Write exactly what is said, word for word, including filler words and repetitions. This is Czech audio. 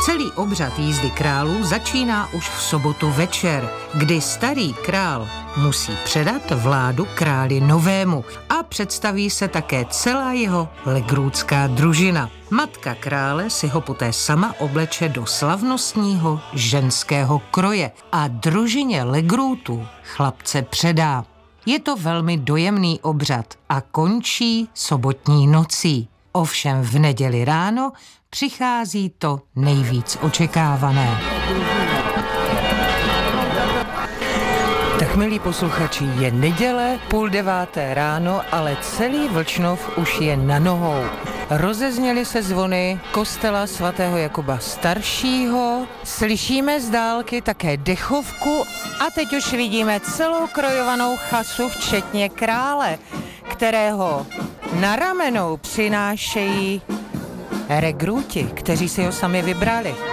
Celý obřad jízdy králů začíná už v sobotu večer, kdy starý král musí předat vládu králi novému a představí se také celá jeho legrútská družina. Matka krále si ho poté sama obleče do slavnostního ženského kroje a družině legrútů chlapce předá. Je to velmi dojemný obřad a končí sobotní nocí. Ovšem v neděli ráno přichází to nejvíc očekávané. Tak, milí posluchači, je neděle, půl deváté ráno, ale celý Vlčnov už je na nohou. Rozezněly se zvony kostela svatého Jakuba Staršího, slyšíme z dálky také dechovku a teď už vidíme celou krojovanou chasu, včetně krále, kterého na ramenou přinášejí regrúti, kteří si ho sami vybrali.